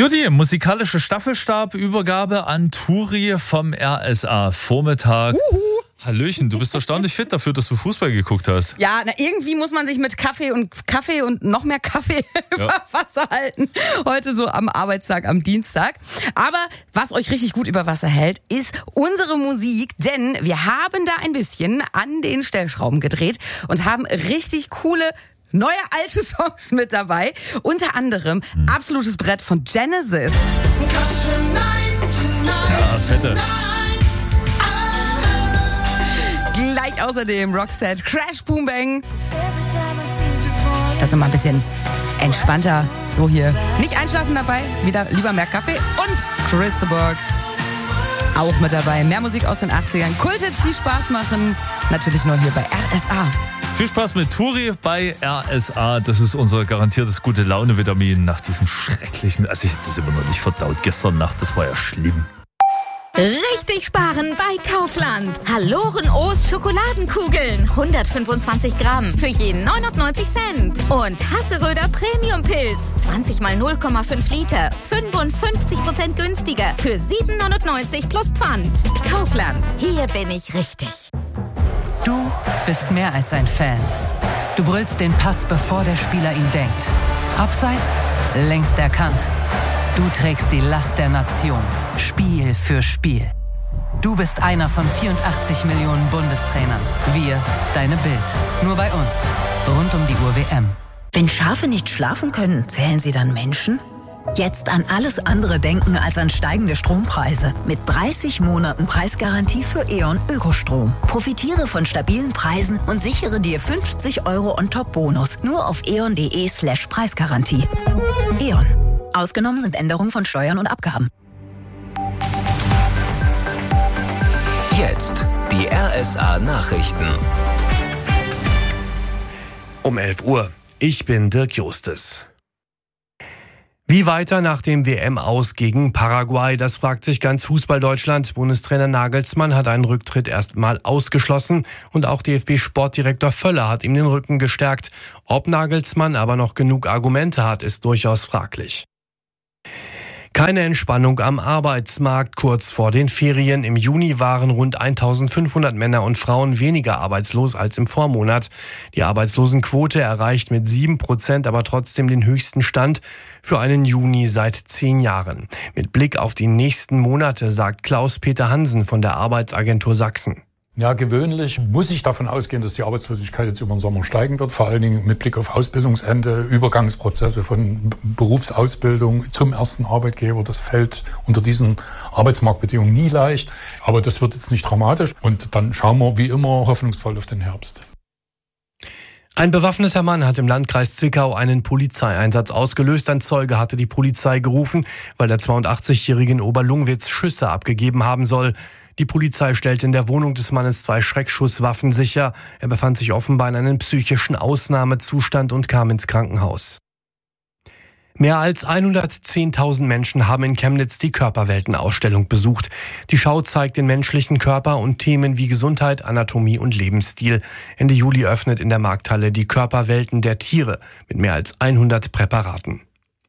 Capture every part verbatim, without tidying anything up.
Judy, musikalische Staffelstabübergabe an Turi vom R S A. Vormittag. Uhu. Hallöchen, du bist erstaunlich fit dafür, dass du Fußball geguckt hast. Ja, na, irgendwie muss man sich mit Kaffee und Kaffee und noch mehr Kaffee über Ja. Wasser halten. Heute so am Arbeitstag, am Dienstag. Aber was euch richtig gut über Wasser hält, ist unsere Musik. Denn wir haben da ein bisschen an den Stellschrauben gedreht und haben richtig coole neue alte Songs mit dabei. Unter anderem hm. absolutes Brett von Genesis. Ja, fette. Gleich außerdem Roxette, Crash Boom Bang. Das ist immer ein bisschen entspannter. So hier. Nicht einschlafen dabei, wieder lieber mehr Kaffee. Und Christeborg auch mit dabei. Mehr Musik aus den achtzigern. Kulthits, die Spaß machen. Natürlich nur hier bei R S A. Viel Spaß mit Turi bei R S A. Das ist unser garantiertes Gute-Laune-Vitamin nach diesem schrecklichen... Also ich habe das immer noch nicht verdaut. Gestern Nacht, das war ja schlimm. Richtig sparen bei Kaufland. Haloren O's Schokoladenkugeln. hundertfünfundzwanzig Gramm für jeden neunundneunzig Cent. Und Hasseröder Premium Pilz. zwanzig mal null Komma fünf Liter. fünfundfünfzig Prozent günstiger. Für sieben neunundneunzig plus Pfand. Kaufland. Hier bin ich richtig. Du bist mehr als ein Fan. Du brüllst den Pass, bevor der Spieler ihn denkt. Abseits, längst erkannt. Du trägst die Last der Nation, Spiel für Spiel. Du bist einer von vierundachtzig Millionen Bundestrainern. Wir, deine Bild. Nur bei uns. Rund um die Uhr W M. Wenn Schafe nicht schlafen können, zählen sie dann Menschen? Jetzt an alles andere denken als an steigende Strompreise. Mit dreißig Monaten Preisgarantie für E.ON Ökostrom. Profitiere von stabilen Preisen und sichere dir fünfzig Euro On-Top-Bonus. Nur auf eon.de slash Preisgarantie. E.ON. Ausgenommen sind Änderungen von Steuern und Abgaben. Jetzt die R S A-Nachrichten. Um elf Uhr. Ich bin Dirk Justes. Wie weiter nach dem W M-Aus gegen Paraguay? Das fragt sich ganz Fußball-Deutschland. Bundestrainer Nagelsmann hat einen Rücktritt erstmal ausgeschlossen und auch D F B-Sportdirektor Völler hat ihm den Rücken gestärkt. Ob Nagelsmann aber noch genug Argumente hat, ist durchaus fraglich. Keine Entspannung am Arbeitsmarkt kurz vor den Ferien. Im Juni waren rund eintausendfünfhundert Männer und Frauen weniger arbeitslos als im Vormonat. Die Arbeitslosenquote erreicht mit sieben Prozent aber trotzdem den höchsten Stand für einen Juni seit zehn Jahren. Mit Blick auf die nächsten Monate sagt Klaus-Peter Hansen von der Arbeitsagentur Sachsen. Ja, gewöhnlich muss ich davon ausgehen, dass die Arbeitslosigkeit jetzt über den Sommer steigen wird, vor allen Dingen mit Blick auf Ausbildungsende, Übergangsprozesse von Berufsausbildung zum ersten Arbeitgeber. Das fällt unter diesen Arbeitsmarktbedingungen nie leicht, aber das wird jetzt nicht dramatisch. Und dann schauen wir wie immer hoffnungsvoll auf den Herbst. Ein bewaffneter Mann hat im Landkreis Zwickau einen Polizeieinsatz ausgelöst. Ein Zeuge hatte die Polizei gerufen, weil der zweiundachtzigjährige in Oberlungwitz Schüsse abgegeben haben soll. Die Polizei stellte in der Wohnung des Mannes zwei Schreckschusswaffen sicher. Er befand sich offenbar in einem psychischen Ausnahmezustand und kam ins Krankenhaus. Mehr als hundertzehntausend Menschen haben in Chemnitz die Körperwelten-Ausstellung besucht. Die Schau zeigt den menschlichen Körper und Themen wie Gesundheit, Anatomie und Lebensstil. Ende Juli öffnet in der Markthalle die Körperwelten der Tiere mit mehr als hundert Präparaten.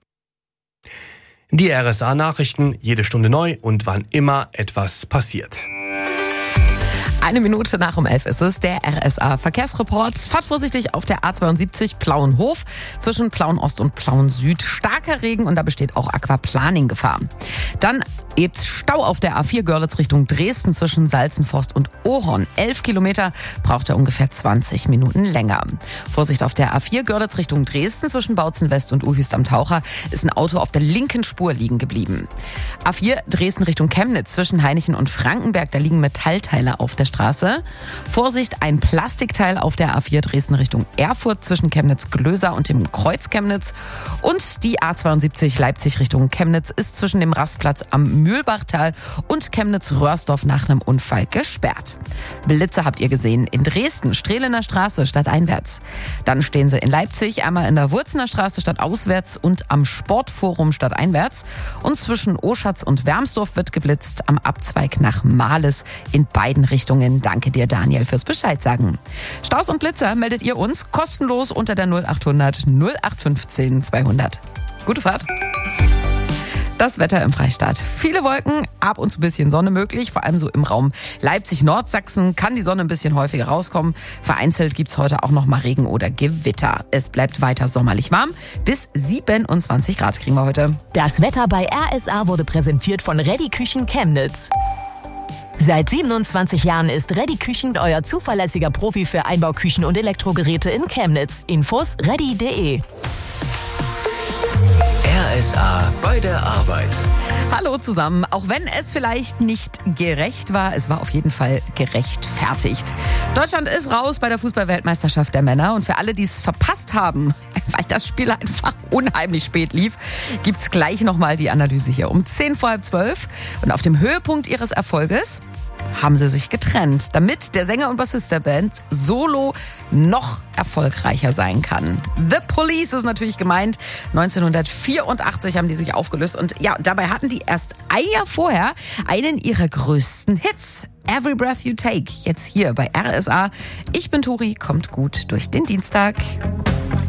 Die R S A-Nachrichten, jede Stunde neu und wann immer etwas passiert. Eine Minute nach um elf ist es, der R S A-Verkehrsreport. Fahrt vorsichtig auf der A zweiundsiebzig Plauenhof zwischen Plauen-Ost und Plauen-Süd. Starker Regen und da besteht auch Aquaplaning-Gefahr. Dann gibt's Stau auf der A vier Görlitz Richtung Dresden zwischen Salzenforst und Ohorn. Elf Kilometer braucht er ungefähr zwanzig Minuten länger. Vorsicht auf der A vier Görlitz Richtung Dresden zwischen Bautzen West und Uhüst am Taucher ist ein Auto auf der linken Spur liegen geblieben. A vier Dresden Richtung Chemnitz zwischen Hainichen und Frankenberg, da liegen Metallteile auf der Straße. Vorsicht, ein Plastikteil auf der A vier Dresden Richtung Erfurt zwischen Chemnitz-Glöser und dem Kreuz Chemnitz. Und die A zweiundsiebzig Leipzig Richtung Chemnitz ist zwischen dem Rastplatz am Mühlbachtal und Chemnitz-Röhrsdorf nach einem Unfall gesperrt. Blitze habt ihr gesehen in Dresden, Strehlener Straße stadteinwärts. Dann stehen sie in Leipzig, einmal in der Wurzener Straße stadtauswärts und am Sportforum stadteinwärts. Und zwischen Oschatz und Wermsdorf wird geblitzt am Abzweig nach Mahles in beiden Richtungen. Danke dir, Daniel, fürs Bescheid sagen. Staus und Blitzer meldet ihr uns kostenlos unter der null achthundert null acht fünfzehn zweihundert. Gute Fahrt. Das Wetter im Freistaat. Viele Wolken, ab und zu ein bisschen Sonne möglich, vor allem so im Raum Leipzig, Nordsachsen kann die Sonne ein bisschen häufiger rauskommen. Vereinzelt gibt's heute auch noch mal Regen oder Gewitter. Es bleibt weiter sommerlich warm. Bis siebenundzwanzig Grad kriegen wir heute. Das Wetter bei R S A wurde präsentiert von Ready Küchen Chemnitz. Seit siebenundzwanzig Jahren ist Ready Küchen euer zuverlässiger Profi für Einbauküchen und Elektrogeräte in Chemnitz. Infos ready punkt de. R S A bei der Arbeit. Hallo zusammen. Auch wenn es vielleicht nicht gerecht war, es war auf jeden Fall gerechtfertigt. Deutschland ist raus bei der Fußball-Weltmeisterschaft der Männer. Und für alle, die es verpasst haben, weil das Spiel einfach unheimlich spät lief, gibt's gleich nochmal die Analyse hier um zehn vor halb zwölf. Und auf dem Höhepunkt ihres Erfolges haben sie sich getrennt, damit der Sänger und Bassist der Band solo noch erfolgreicher sein kann. The Police ist natürlich gemeint. neunzehnhundertvierundachtzig haben die sich aufgelöst und ja, dabei hatten die erst ein Jahr vorher einen ihrer größten Hits. Every Breath You Take, jetzt hier bei R S A. Ich bin Tori, kommt gut durch den Dienstag.